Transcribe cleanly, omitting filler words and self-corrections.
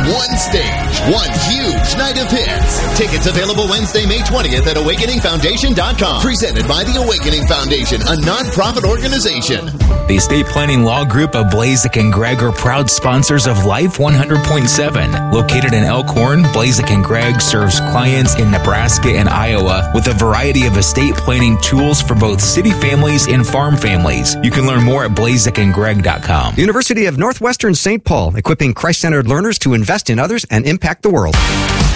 one stage, one huge night of hits. Tickets available Wednesday, May 20th at AwakeningFoundation.com. Presented by the Awakening Foundation, a non-profit organization. The Estate Planning Law Group of Blazek and Gregg are proud sponsors of Life 100.7. Located in Elkhorn, Blazek and Gregg serves clients in Nebraska and Iowa with a variety of estate planning tools for both city families and farm families. You can learn more at blazekandgregg.com. University of Northwestern St. Paul, equipping Christ-centered learners to invest in others and impact the world.